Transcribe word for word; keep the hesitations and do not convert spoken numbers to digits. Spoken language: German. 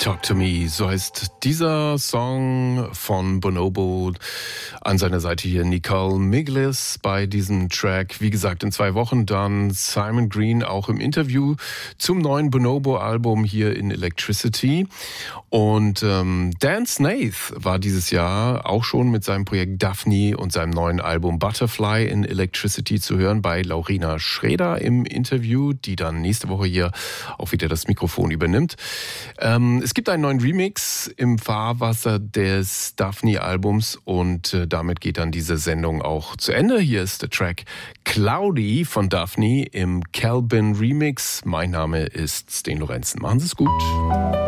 Talk to Me, so heißt dieser Song von Bonobo. An seiner Seite hier Nicole Miglis bei diesem Track. Wie gesagt, in zwei Wochen dann Simon Green auch im Interview zum neuen Bonobo-Album hier in Electricity. Und ähm, Dan Snaith war dieses Jahr auch schon mit seinem Projekt Daphne und seinem neuen Album Butterfly in Electricity zu hören bei Laurina Schrader im Interview, die dann nächste Woche hier auch wieder das Mikrofon übernimmt. Ähm, es gibt einen neuen Remix im Fahrwasser des Daphne-Albums und äh, damit geht dann diese Sendung auch zu Ende. Hier ist der Track Cloudy von Daphne im Calvin Remix. Mein Name ist Sten Lorenzen. Machen Sie es gut.